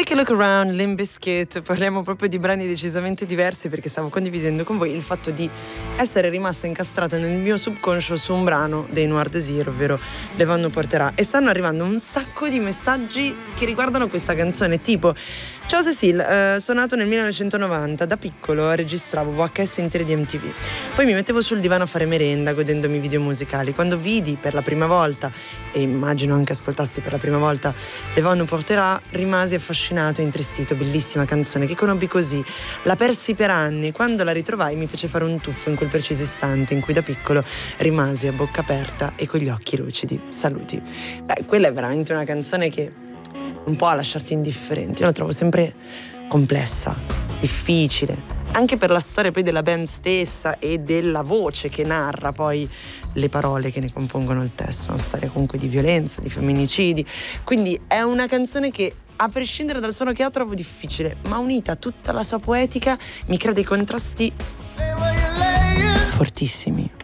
Take a Look Around, Limp Bizkit. Parliamo proprio di brani decisamente diversi, perché stavo condividendo con voi il fatto di essere rimasta incastrata nel mio subconscio su un brano dei Noir Désir, ovvero Le Vent nous portera, e stanno arrivando un sacco di messaggi che riguardano questa canzone, tipo: ciao Cecile, sono nato nel 1990, da piccolo registravo VHS interi di MTV, poi mi mettevo sul divano a fare merenda godendomi video musicali. Quando vidi per la prima volta, e immagino anche ascoltassi per la prima volta, Le Vent nous portera, rimasi affascinato e intristito. Bellissima canzone che conobbi così, la persi per anni, quando la ritrovai mi fece fare un tuffo in quel preciso istante in cui da piccolo rimasi a bocca aperta e con gli occhi lucidi. Saluti. Quella è veramente una canzone che un po' a lasciarti indifferenti. Io la trovo sempre complessa, difficile, anche per la storia poi della band stessa e della voce che narra poi le parole che ne compongono il testo. Una storia comunque di violenza, di femminicidi, quindi è una canzone che, a prescindere dal suono che ha, trovo difficile, ma unita a tutta la sua poetica mi crea dei contrasti fortissimi.